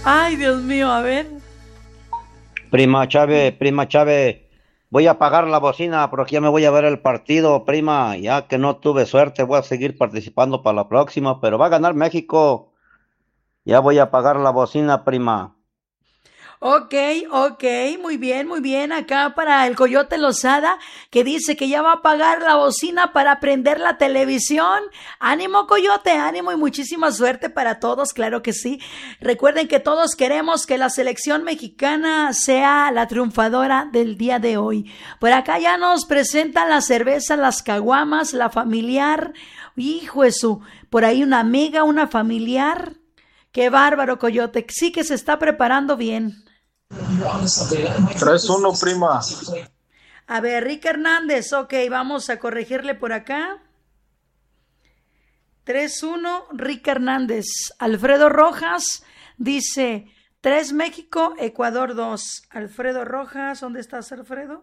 Ay, Dios mío, a ver. Prima Chávez, voy a apagar la bocina porque ya me voy a ver el partido, prima. Ya que no tuve suerte, voy a seguir participando para la próxima, pero va a ganar México. Ya voy a apagar la bocina, prima. Ok, ok, muy bien. Acá para el Coyote Lozada, que dice que ya va a apagar la bocina para prender la televisión. Ánimo, Coyote, ánimo y muchísima suerte para todos, claro que sí. Recuerden que todos queremos que la selección mexicana sea la triunfadora del día de hoy. Por acá ya nos presentan la cerveza, las caguamas, la familiar. Hijo de su, por ahí una amiga, una familiar. Qué bárbaro, Coyote. Sí que se está preparando bien. 3-1, prima. A ver, Rick Hernández, ok, vamos a corregirle por acá. 3-1, Rick Hernández. Alfredo Rojas dice 3 México, Ecuador 2. Alfredo Rojas, ¿dónde estás, Alfredo?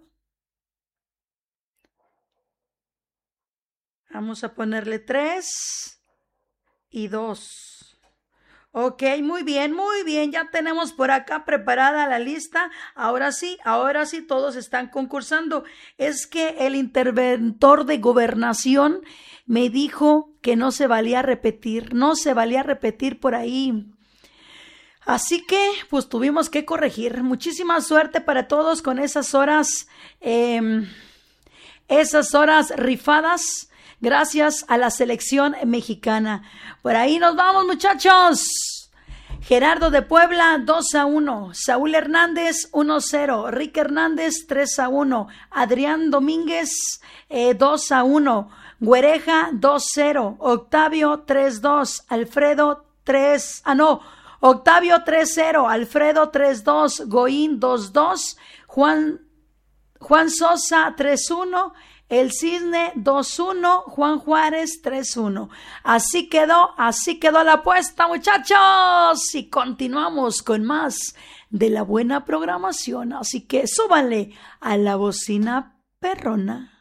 Vamos a ponerle 3 y 2. Ok, muy bien, ya tenemos por acá preparada la lista. Ahora sí, todos están concursando. Es que el interventor de gobernación me dijo que no se valía repetir por ahí. Así que, pues tuvimos que corregir. Muchísima suerte para todos con esas horas rifadas. Gracias a la selección mexicana. Por ahí nos vamos, muchachos. Gerardo de Puebla, 2-1. Saúl Hernández, 1-0. Rick Hernández, 3-1. Adrián Domínguez, 2-1. Güereja, 2-0. Octavio, 3-2. Alfredo, Octavio, 3-0. Alfredo, 3-2. Goín, 2-2. Juan Sosa, 3-1. El Cisne 2-1, Juan Juárez 3-1. Así quedó la apuesta, muchachos. Y continuamos con más de la buena programación. Así que súbanle a la bocina perrona.